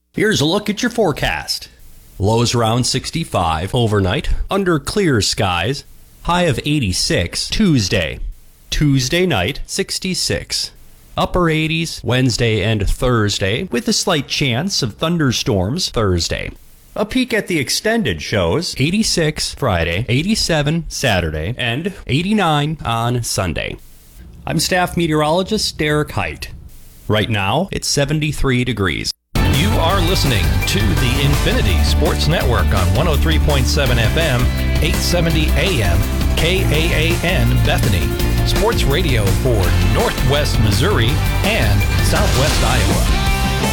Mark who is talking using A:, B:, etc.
A: Here's a look at your forecast. Lows around 65 overnight, under clear skies. High of 86 Tuesday. Tuesday night, 66. Upper 80s Wednesday and Thursday, with a slight chance of thunderstorms Thursday. A peek at the extended shows 86 Friday, 87 Saturday, and 89 on Sunday. I'm staff meteorologist Derek Height. Right now, it's 73 degrees.
B: You are listening to the Infinity Sports Network on 103.7 FM, 870 AM, KAAN Bethany. Sports radio for Northwest Missouri and Southwest Iowa.